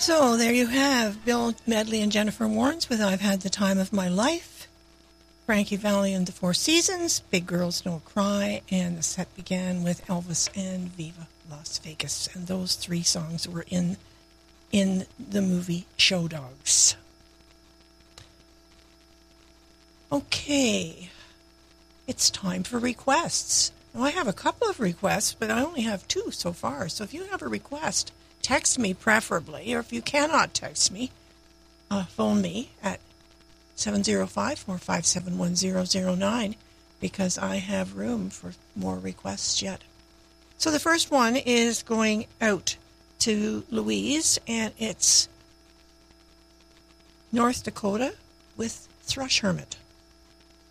So there you have Bill Medley and Jennifer Warnes with I've Had the Time of My Life, Frankie Valli and the Four Seasons, Big Girls Don't Cry, and the set began with Elvis and Viva Las Vegas. And those three songs were in the movie Show Dogs. Okay, it's time for requests. Now, I have a couple of requests, but I only have two so far. So if you have a request, text me preferably, or if you cannot text me, phone me at 705-457-1009 because I have room for more requests yet. So the first one is going out to Louise, and it's North Dakota with Thrush Hermit.